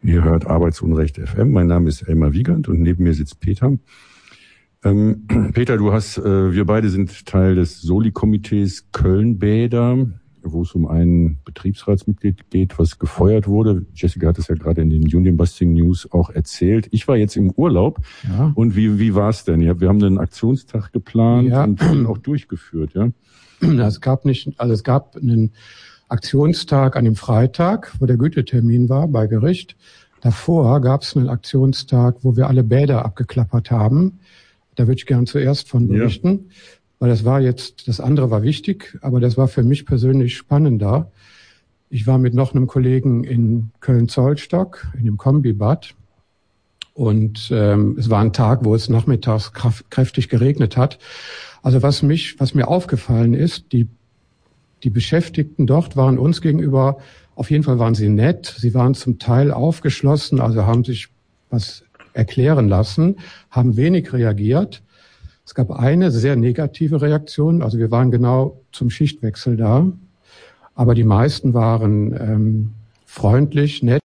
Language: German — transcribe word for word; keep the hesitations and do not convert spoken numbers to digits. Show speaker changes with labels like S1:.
S1: Ihr hört Arbeitsunrecht F M. Mein Name ist Elmar Wiegand und neben mir sitzt Peter. Ähm, Peter, du hast, äh, wir beide sind Teil des Soli-Komitees Köln-Bäder, wo es um ein Betriebsratsmitglied geht, was gefeuert wurde. Jessica hat es ja gerade in den Union Busting News auch erzählt. Ich war jetzt im Urlaub. Ja. Und wie, wie war es denn? Wir haben einen Aktionstag geplant ja. und auch durchgeführt, ja?
S2: Es gab nicht, also es gab einen Aktionstag an dem Freitag, wo der Gütetermin war bei Gericht. Davor gab es einen Aktionstag, wo wir alle Bäder abgeklappert haben. Da würde ich gern zuerst von berichten, ja. weil das war jetzt, das andere war wichtig, aber das war für mich persönlich spannender. Ich war mit noch einem Kollegen in Köln-Zollstock, in dem Kombibad. Und ähm, es war ein Tag, wo es nachmittags kraft, kräftig geregnet hat. Also was mich, was mir aufgefallen ist, die die Beschäftigten dort waren uns gegenüber, auf jeden Fall waren sie nett, sie waren zum Teil aufgeschlossen, also haben sich was erklären lassen, haben wenig reagiert. Es gab eine sehr negative Reaktion, also wir waren genau zum Schichtwechsel da, aber die meisten waren ähm, freundlich, nett.